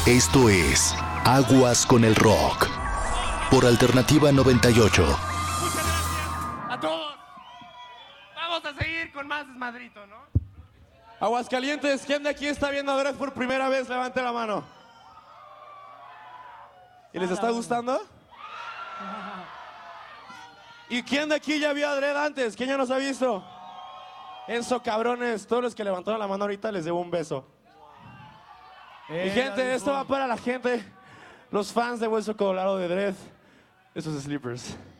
Esto es Aguas con el Rock por Alternativa 98. Muchas gracias a todos. Vamos a seguir con más desmadrito, ¿no? Aguascalientes, ¿quién de aquí está viendo a Dredd por primera vez? Levante la mano. ¿Y les está gustando? ¿Y quién de aquí ya vio a Dredd antes? ¿Quién ya nos ha visto? Eso, cabrones, todos los que levantaron la mano ahorita les debo un beso. Y gente, esto va para la gente, los fans de Hueso Colorado de Dredd, esos Sleepers.